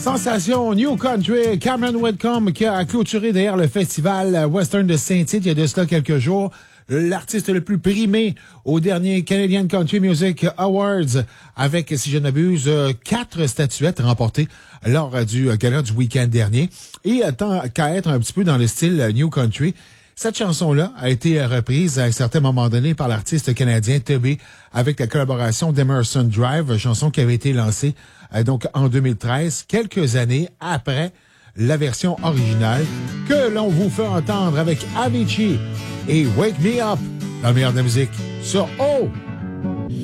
Sensation New Country, Cameron Whitcomb qui a clôturé d'ailleurs le festival Western de Saint-Tite il y a de cela quelques jours. L'artiste le plus primé au dernier Canadian Country Music Awards avec, si je n'abuse, 4 statuettes remportées lors du gala du week-end dernier. Et tant qu'à être un petit peu dans le style New Country, cette chanson-là a été reprise à un certain moment donné par l'artiste canadien Tubby avec la collaboration d'Emerson Drive, chanson qui avait été lancée donc en 2013, quelques années après la version originale que l'on vous fait entendre avec Avicii et Wake Me Up, la meilleure de la musique sur O!